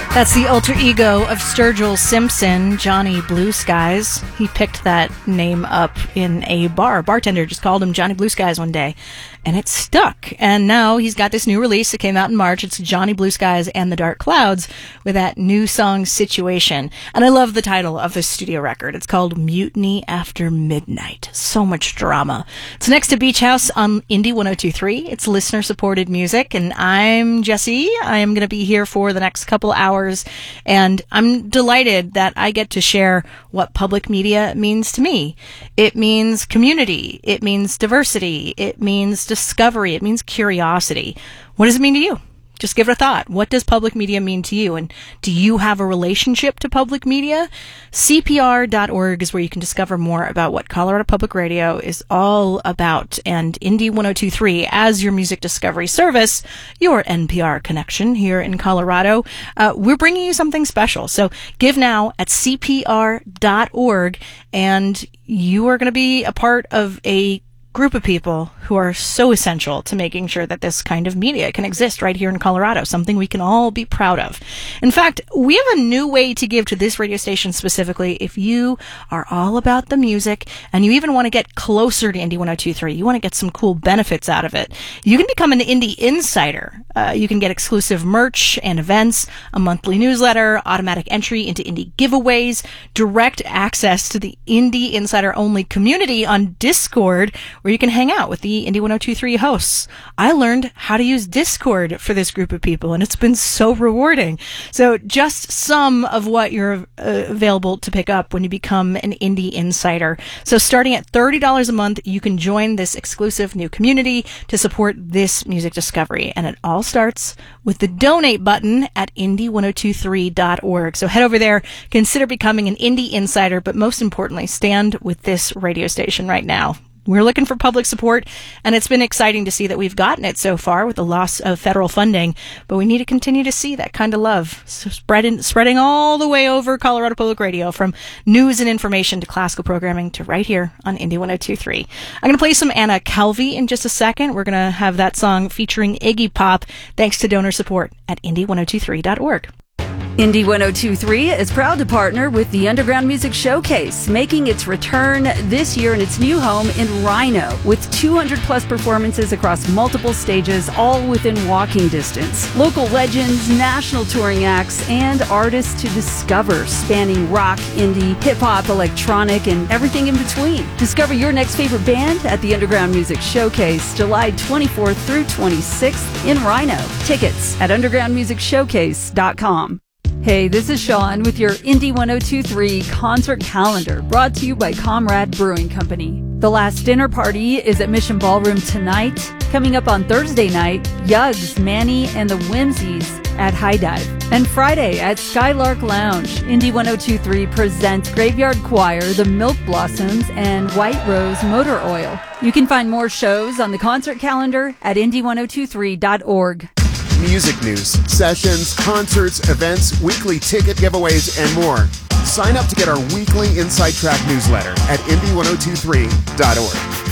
That's the alter ego of Sturgill Simpson, Johnny Blue Skies. He picked that name up in a bar. A bartender just called him Johnny Blue Skies one day, and it stuck. And now he's got this new release that came out in March. It's Johnny Blue Skies and the Dark Clouds with that new song, Situation. And I love the title of this studio record. It's called Mutiny After Midnight. So much drama. It's next to Beach House on Indie 102.3. It's listener-supported music, and I'm Jesse. I am going to be here for the next couple hours, and I'm delighted that I get to share what public media means to me. It means community. It means diversity. It means discovery. It means curiosity. What does it mean to you? Just give it a thought. What does public media mean to you? And do you have a relationship to public media? CPR.org is where you can discover more about what Colorado Public Radio is all about. And Indie 102.3, as your music discovery service, your NPR connection here in Colorado, we're bringing you something special. So give now at CPR.org, and you are going to be a part of a group of people who are so essential to making sure that this kind of media can exist right here in Colorado, something we can all be proud of. In fact, we have a new way to give to this radio station specifically if you are all about the music and you even want to get closer to Indie 102.3. You want to get some cool benefits out of it. You can become an Indie Insider. You can get exclusive merch and events, a monthly newsletter, automatic entry into Indie giveaways, direct access to the Indie Insider only community on Discord, where you can hang out with the Indie 102.3 hosts. I learned how to use Discord for this group of people, and it's been so rewarding. So just some of what you're available to pick up when you become an Indie Insider. So starting at $30 a month, you can join this exclusive new community to support this music discovery. And it all starts with the donate button at indie1023.org. So head over there, consider becoming an Indie Insider, but most importantly, stand with this radio station right now. We're looking for public support, and it's been exciting to see that we've gotten it so far with the loss of federal funding, but we need to continue to see that kind of love so spreading all the way over Colorado Public Radio, from news and information to classical programming to right here on Indie 102.3. I'm going to play some Anna Calvi in just a second. We're going to have that song featuring Iggy Pop, thanks to donor support at indie1023.org. Indie 102.3 is proud to partner with the Underground Music Showcase, making its return this year in its new home in Rhino, with 200-plus performances across multiple stages, all within walking distance. Local legends, national touring acts, and artists to discover, spanning rock, indie, hip-hop, electronic, and everything in between. Discover your next favorite band at the Underground Music Showcase, July 24th through 26th in Rhino. Tickets at undergroundmusicshowcase.com. Hey, this is Sean with your Indie 102.3 concert calendar, brought to you by Comrade Brewing Company. The Last Dinner Party is at Mission Ballroom tonight. Coming up on Thursday night, Yugs, Manny, and the Whimsies at High Dive. And Friday at Skylark Lounge, Indie 102.3 presents Graveyard Choir, The Milk Blossoms, and White Rose Motor Oil. You can find more shows on the concert calendar at indie1023.org. Music news, sessions, concerts, events, weekly ticket giveaways, and more. Sign up to get our weekly Inside Track newsletter at indie1023.org.